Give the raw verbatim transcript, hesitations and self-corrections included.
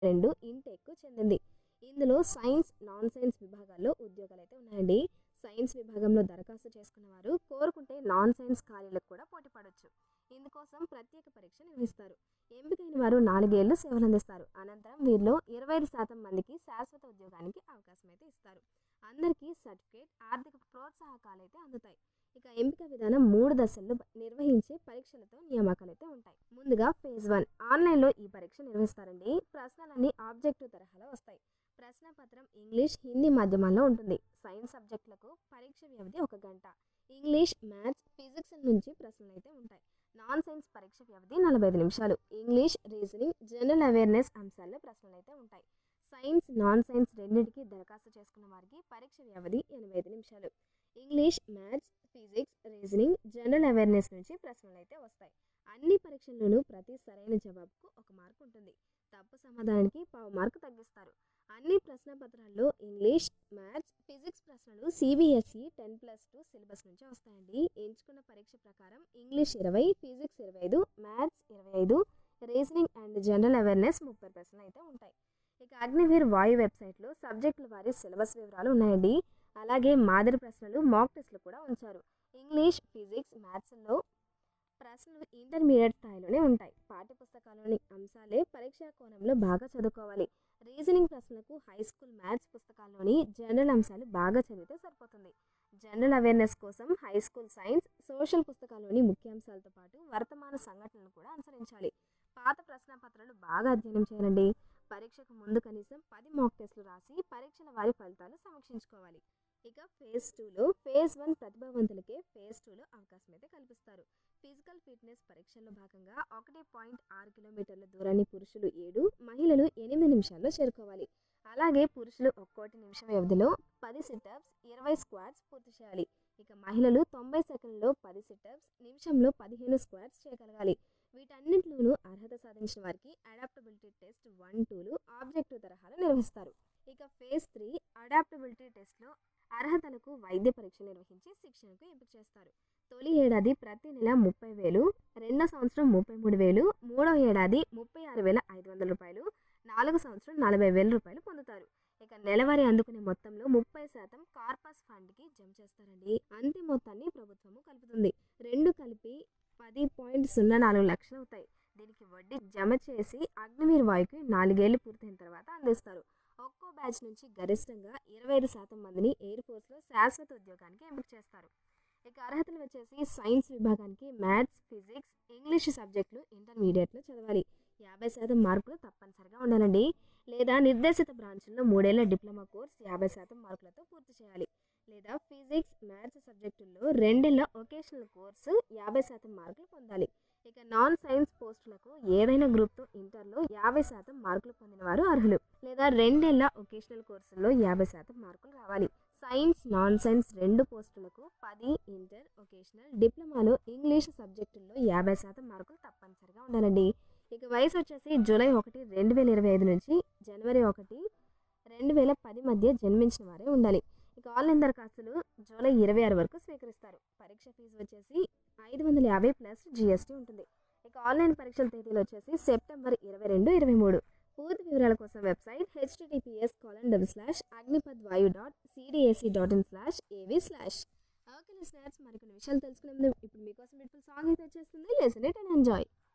రెండు ఇంటెక్కు చెందింది. ఇందులో సైన్స్, నాన్ సైన్స్ విభాగాల్లో ఉద్యోగాలైతే ఉన్నాయండి. సైన్స్ విభాగంలో దరఖాస్తు చేసుకున్న వారు కోరుకుంటే నాన్ సైన్స్ ఖాళీలకు కూడా పోటీ పడవచ్చు. ఇందుకోసం ప్రత్యేక పరీక్ష నిర్వహిస్తారు. ఎంపికైన వారు నాలుగేళ్లు సేవలందిస్తారు. అనంతరం వీరిలో ఇరవై ఐదు శాతం మందికి శాశ్వత ఉద్యోగానికి అవకాశం అయితే ఇస్తారు. అందరికీ సర్టిఫికేట్, ఆర్థిక ప్రోత్సాహకాలు అయితే అందుతాయి. ఇక ఎంపిక విధానం మూడు దశల్లో నిర్వహించే పరీక్షలతో నియామకాలైతే ఉంటాయి. ముందుగా ఫేజ్ వన్ ఆన్లైన్లో ఈ పరీక్ష నిర్వహిస్తారండి. ప్రశ్నలన్నీ ఆబ్జెక్టివ్ తరహాలో వస్తాయి. ప్రశ్నపత్రం ఇంగ్లీష్, హిందీ మాధ్యమాల్లో ఉంటుంది. సైన్స్ సబ్జెక్టులకు పరీక్ష వ్యవధి ఒక గంట. ఇంగ్లీష్, మ్యాథ్స్, ఫిజిక్స్ నుంచి ప్రశ్నలు అయితే ఉంటాయి. నాన్ సైన్స్ పరీక్ష వ్యవధి నలభై ఐదు నిమిషాలు. ఇంగ్లీష్, రీజనింగ్, జనరల్ అవేర్నెస్ అంశాల్లో ప్రశ్నలు అయితే ఉంటాయి. సైన్స్, నాన్ సైన్స్ రెండింటికి దరఖాస్తు చేసుకున్న వారికి పరీక్ష వ్యవధి ఎనభై ఐదు నిమిషాలు. English, maths, physics, reasoning, general awareness నుంచి ప్రశ్నలు అయితే వస్తాయి. అన్ని పరీక్షల్లోనూ ప్రతి సరైన జవాబుకు ఒక మార్కు ఉంటుంది. తప్పు సమాధానానికి పావు మార్కు తగ్గిస్తారు. అన్ని ప్రశ్న పత్రాల్లో ఇంగ్లీష్, మ్యాథ్స్, ఫిజిక్స్ ప్రశ్నలు CBSE ten plus two syllabus నుంచి వస్తాయండి. ఎంచుకున్న పరీక్ష ప్రకారం ఇంగ్లీష్ ఇరవై, ఫిజిక్స్ ఇరవై ఐదు, మ్యాథ్స్ ఇరవై ఐదు, రీజనింగ్ అండ్ జనరల్ అవేర్నెస్ ముప్పై ప్రశ్నలు అయితే ఉంటాయి. ఇక అగ్నివీర్ వాయు వెబ్సైట్లో సబ్జెక్టుల వారి సిలబస్ వివరాలు ఉన్నాయండి. అలాగే మాదిరి ప్రశ్నలు, మాక్ టెస్టులు కూడా ఉంచారు. ఇంగ్లీష్, ఫిజిక్స్, మ్యాథ్స్లో ప్రశ్నలు ఇంటర్మీడియట్ స్థాయిలోనే ఉంటాయి. పాఠ్యపుస్తకాల్లోని అంశాలే పరీక్షా కోణంలో బాగా చదువుకోవాలి. రీజనింగ్ ప్రశ్నలకు హై స్కూల్ మ్యాథ్స్ పుస్తకాల్లోని జనరల్ అంశాలు బాగా చదివితే సరిపోతుంది. జనరల్ అవేర్నెస్ కోసం హై స్కూల్ సైన్స్, సోషల్ పుస్తకాల్లోని ముఖ్యాంశాలతో పాటు వర్తమాన సంఘటనలు కూడా అనుసరించాలి. పాత ప్రశ్నపత్రాలు బాగా అధ్యయనం చేయాలండి. పరీక్షకు ముందు కనీసం పది మాక్ టెస్టులు రాసి పరీక్షల వారి ఫలితాలు సమీక్షించుకోవాలి. ఇక ఫేజ్ టూలో ఫేజ్ వన్ ప్రతిభావంతులకే ఫేజ్ టూలో అవకాశం అయితే కల్పిస్తారు. ఫిజికల్ ఫిట్నెస్ పరీక్షల్లో భాగంగా ఒకటి పాయింట్ ఆరు కిలోమీటర్ల దూరాన్ని పురుషులు ఏడు, మహిళలు ఎనిమిది నిమిషాల్లో చేరుకోవాలి. అలాగే పురుషులు ఒక్కోటి నిమిషం వ్యవధిలో పది సిటప్స్, ఇరవై స్క్వాట్స్ పూర్తి చేయాలి. ఇక మహిళలు తొంభై సెకండ్లలో పది సిటప్స్, నిమిషంలో పదిహేను స్క్వాట్స్ చేయగలగాలి. వీటన్నింటిలోనూ అర్హత సాధించిన వారికి adaptability test one tool objective తరహాలో నిర్వహిస్తారు. ఇక ఫేజ్ త్రీ అడాప్టబిలిటీ టెస్ట్లో అర్హతలకు వైద్య పరీక్ష నిర్వహించి శిక్షణకు ఎంపిక చేస్తారు. తొలి ఏడాది ప్రతి నెల ముప్పై వేలు, రెండో సంవత్సరం ముప్పై మూడు వేలు, మూడో ఏడాది ముప్పై ఆరు వేల ఐదు వందల రూపాయలు, నాలుగో సంవత్సరం నలభై వేల రూపాయలు పొందుతారు. ఇక నెలవారీ అందుకునే మొత్తంలో ముప్పై శాతం కార్పస్ ఫండ్కి జమ చేస్తారండి. అంతే మొత్తాన్ని ప్రభుత్వము కలుపుతుంది. రెండు కలిపి పది పాయింట్ సున్నా నాలుగు లక్షలు అవుతాయి. దీనికి వడ్డీ జమ చేసి అగ్నివీర్ వాయుకి నాలుగేళ్లు పూర్తయిన తర్వాత అందిస్తారు. ఒక్కో బ్యాచ్ నుంచి గరిష్టంగా ఇరవై ఐదు శాతం మందిని ఎయిర్ ఫోర్స్లో శాశ్వత ఉద్యోగానికి ఎంపిక చేస్తారు. ఇక అర్హతలు వచ్చేసి సైన్స్ విభాగానికి మ్యాథ్స్, ఫిజిక్స్, ఇంగ్లీష్ సబ్జెక్టులు ఇంటర్మీడియట్లో చదవాలి. యాభై శాతం మార్కులు తప్పనిసరిగా ఉండాలండి. లేదా నిర్దేశిత బ్రాంచ్ల్లో మూడేళ్ల డిప్లొమా కోర్స్ యాభై శాతం మార్కులతో పూర్తి చేయాలి. లేదా ఫిజిక్స్, మ్యాథ్స్ సబ్జెక్టుల్లో రెండేళ్ల వొకేషనల్ కోర్సు యాభై శాతం మార్కులు పొందాలి. ఇక నాన్ సైన్స్ పోస్టులకు ఏదైనా గ్రూప్తో ఇంటర్లో యాభై శాతం మార్కులు పొందిన వారు అర్హులు. లేదా రెండేళ్ల వొకేషనల్ కోర్సుల్లో యాభై శాతం మార్కులు రావాలి. సైన్స్, నాన్ సైన్స్ రెండు పోస్టులకు పది, ఇంటర్, వొకేషనల్, డిప్లొమాలో ఇంగ్లీష్ సబ్జెక్టుల్లో యాభై శాతం మార్కులు తప్పనిసరిగా ఉండాలండి. ఇక వయసు వచ్చేసి జూలై ఒకటి రెండు వేల ఇరవై ఐదు నుంచి జనవరి ఒకటి రెండు వేల పది మధ్య జన్మించిన వారే ఉండాలి. ఇక ఆన్లైన్ దరఖాస్తులు జూలై ఇరవై ఆరు వరకు స్వీకరిస్తారు. పరీక్ష ఫీజు వచ్చేసి ఐదు వందల యాభై ప్లస్ జిఎస్టీ ఉంటుంది. ఇక ఆన్లైన్ పరీక్షల తేదీలు వచ్చేసి సెప్టెంబర్ ఇరవై రెండు ఇరవై మూడు. పూర్తి వివరాల కోసం website HTTPS colon double slash Agnipath వాయు dot CDSC dot in slash ఏవి స్లాష్. ఓకే లిసనర్స్, మరికొన్ని విషయాలు తెలుసుకునే ముందు ఇప్పుడు మీకోసం బ్యూటిఫుల్ సాంగ్ అయితే వచ్చేస్తుంది. Listen it and enjoy.